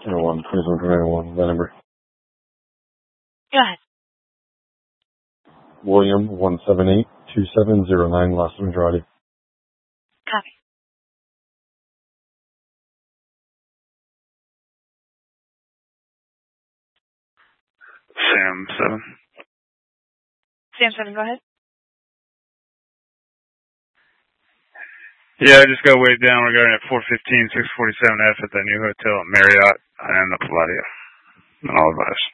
1, Prism Command 1, that number. Go ahead. William 1782709, Las Andrade. Copy. Sam 7. Sam 7, go ahead. Yeah, I just got weighed down regarding at 415 647F at the new hotel at Marriott and the Palladio. And all advice.